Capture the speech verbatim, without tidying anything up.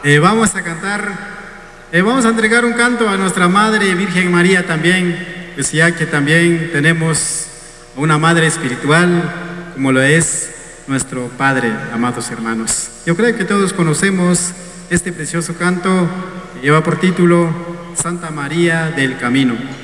Eh, vamos a cantar, eh, vamos a entregar un canto a nuestra Madre Virgen María también, pues ya que también tenemos una Madre espiritual, como lo es nuestro Padre, amados hermanos. Yo creo que todos conocemos este precioso canto que lleva por título Santa María del Camino.